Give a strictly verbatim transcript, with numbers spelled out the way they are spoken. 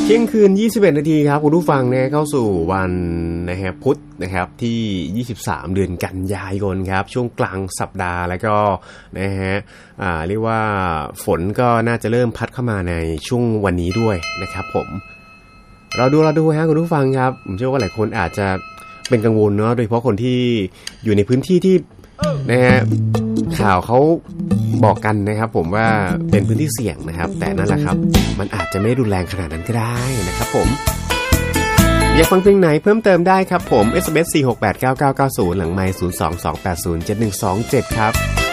เที่ยงคืนยี่สิบเอ็ดนาทีครับคุณผู้ฟังนะเข้าสู่วันนะครับพุธนะครับที่ยี่สิบสามเดือนกันยายนครับช่วงกลางสัปดาห์แล้วก็นะฮะอ่าเรียกว่าฝนก็น่าจะเริ่มพัดเข้ามาในช่วงวันนี้ด้วยนะครับผมเราดูเราดูฮะคุณผู้ฟังครับผมเชื่อว่าหลายคนอาจจะเป็นกังวลเนาะโดยเฉพาะคนที่อยู่ในพื้นที่ที่นะฮะข่าวเขาบอกกันนะครับผมว่าเป็นพื้นที่เสี่ยงนะครับแต่นั่นแหละครับมันอาจจะไม่รุนแรงขนาดนั้นก็ได้นะครับผมอยากฟังเพลงไหนเพิ่มเติมได้ครับผม เอส เอ็ม เอส สี่ หก แปด เก้า เก้า เก้า ศูนย์ หลังไมค์ ศูนย์ สอง สอง แปด ศูนย์ เจ็ด หนึ่ง สอง เจ็ดครับ